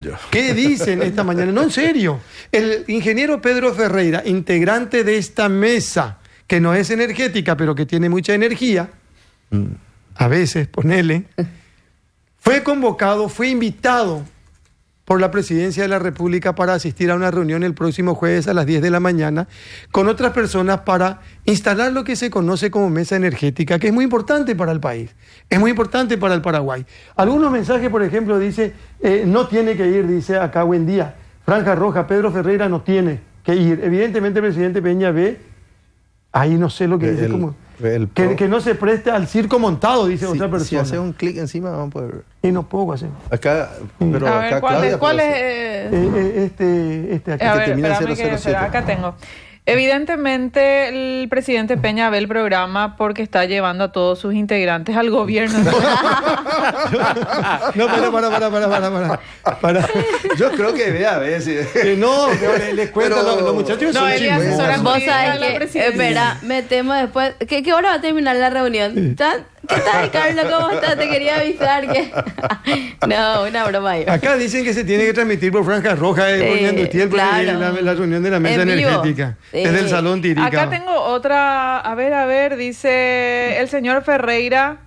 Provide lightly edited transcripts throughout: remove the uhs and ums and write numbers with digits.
¿Qué dicen esta mañana? No, en serio. El ingeniero Pedro Ferreira, integrante de esta mesa, que no es energética, pero que tiene mucha energía, a veces, ponele, fue convocado, fue invitado por la Presidencia de la República para asistir a una reunión el próximo jueves a las 10 de la mañana con otras personas para instalar lo que se conoce como mesa energética, que es muy importante para el país, es muy importante para el Paraguay. Algunos mensajes, por ejemplo, dice, no tiene que ir, dice acá, buen día, Franja Roja, Pedro Ferreira no tiene que ir. Evidentemente el presidente Peña ve, ahí no sé lo que dice, como... Que no se preste al circo montado, dice otra persona. Si hace un clic encima vamos a poder ver. Y no puedo hacer. Acá, pero a acá ver, ¿cuál es? Este aquí. A ver, termina en espérame 007. acá tengo. Evidentemente el presidente Peña ve el programa porque está llevando a todos sus integrantes al gobierno. No, para. Yo creo que ve a veces. No, les cuento, Pero- los muchachos No, son él chingüengos. asesora Vos jurídica de sabés la que, presidencia. espera, metemos después. ¿Qué hora va a terminar la reunión? ¿Qué tal, Carlos? ¿Cómo estás? Te quería avisar que... No, una broma ahí. Acá dicen que se tiene que transmitir por Franja Roja, poniendo Utiel, porque claro. la reunión de la mesa En vivo. energética. Sí. Es del Salón Tirica. Acá tengo otra, a ver, dice el señor Ferreira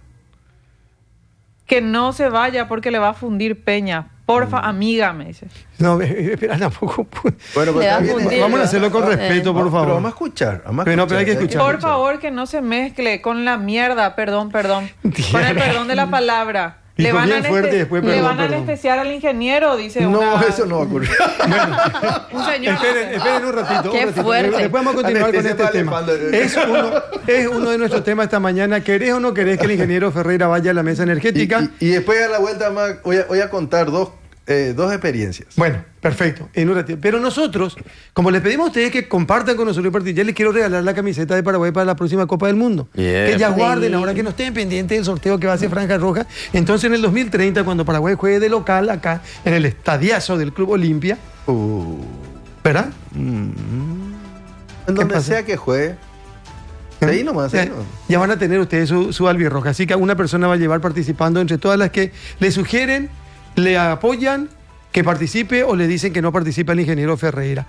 que no se vaya porque le va a fundir Peña. Porfa, amiga, me dice. No, espera, tampoco. Bueno, Le va a está bien, fundir. Vamos a hacerlo con respeto, por Pero favor. vamos a escuchar. Pero hay que escuchar. Por favor, que no se mezcle con la mierda, perdón. Con el perdón de la palabra. Dijo bien fuerte y después le perdón, van a perdón. anestesiar al ingeniero, dice No, una... eso no va a ocurrir. Un señor... Esperen un ratito. Qué fuerte. Después vamos a continuar con Anestesia este para tema. elefante. Es uno de nuestros temas esta mañana. ¿Querés o no querés que el ingeniero Ferreira vaya a la mesa energética? Y después a la vuelta más, voy a contar dos experiencias. Bueno, perfecto. En un ratito. Pero nosotros, como les pedimos a ustedes que compartan con nosotros el partido, ya les quiero regalar la camiseta de Paraguay para la próxima Copa del Mundo. Que ya guarden, ahora que no estén pendientes del sorteo que va a hacer Franja Roja. Entonces, en el 2030, cuando Paraguay juegue de local acá, en el estadiazo del Club Olimpia, ¿verdad? En donde pasa? sea que juegue. Ahí nomás, ahí nomás. Ya van a tener ustedes su albirroja. Así que una persona va a llevar participando entre todas las que le sugieren, le apoyan que participe o le dicen que no participe el ingeniero Ferreira.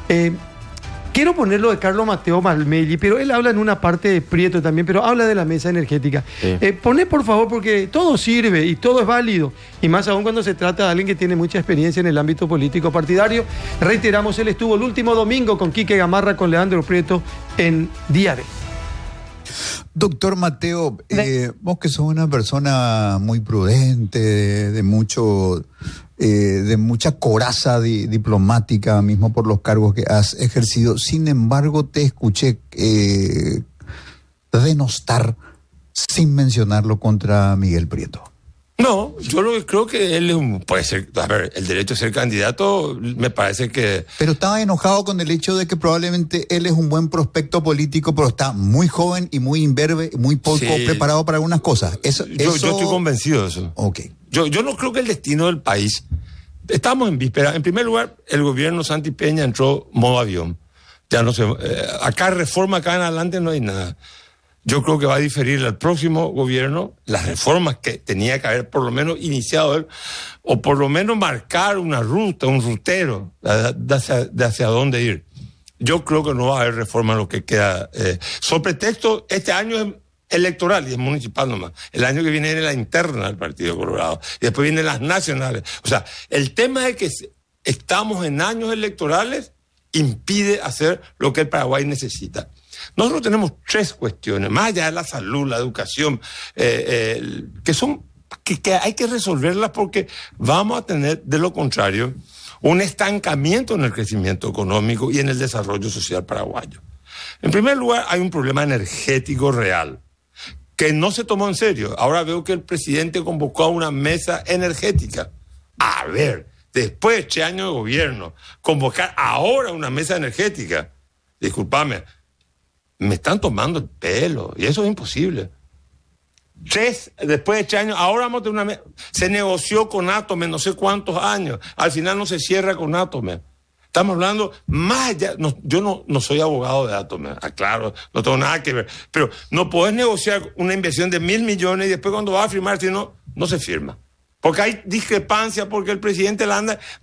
Quiero ponerlo de Carlos Mateo Malmelli, pero él habla en una parte de Prieto también, pero habla de la mesa energética. Sí. Poné, por favor, porque todo sirve y todo es válido. Y más aún cuando se trata de alguien que tiene mucha experiencia en el ámbito político partidario. Reiteramos, él estuvo el último domingo con Quique Gamarra, con Leandro Prieto en Día D. Doctor Mateo, vos que sos una persona muy prudente, de mucha coraza diplomática, mismo por los cargos que has ejercido, sin embargo te escuché denostar, sin mencionarlo, contra Miguel Prieto. No, yo lo que creo que él puede ser, a ver, el derecho a ser candidato me parece que... Pero estaba enojado con el hecho de que probablemente él es un buen prospecto político, pero está muy joven y muy imberbe, muy poco preparado para algunas cosas. Yo estoy convencido de eso. Ok. Yo no creo que el destino del país... Estamos en víspera. En primer lugar, el gobierno Santi Peña entró modo avión. Ya no sé, acá reforma, acá en adelante no hay nada. Yo creo que va a diferir al próximo gobierno las reformas que tenía que haber por lo menos iniciado él, o por lo menos marcar una ruta, un rutero de hacia dónde ir. Yo creo que no va a haber reforma en lo que queda. Sobre pretexto, este año es electoral y es municipal nomás. El año que viene es la interna del Partido Colorado y después vienen las nacionales. O sea, el tema de que estamos en años electorales impide hacer lo que el Paraguay necesita. Nosotros tenemos tres cuestiones, más allá de la salud, la educación, que hay que resolverlas porque vamos a tener, de lo contrario, un estancamiento en el crecimiento económico y en el desarrollo social paraguayo. En primer lugar, hay un problema energético real que no se tomó en serio. Ahora veo que el presidente convocó a una mesa energética. A ver, después de 8 años de gobierno, convocar ahora una mesa energética, discúlpame, me están tomando el pelo y eso es imposible. Después de 8 años, ahora vamos a tener una mesa. Se negoció con Atome no sé cuántos años, al final no se cierra con Atome. Estamos hablando más allá. No, yo no soy abogado de Atome, aclaro, no tengo nada que ver. Pero no podés negociar una inversión de 1.000 millones y después cuando vas a firmar, si no se firma. Porque hay discrepancia, porque el presidente la anda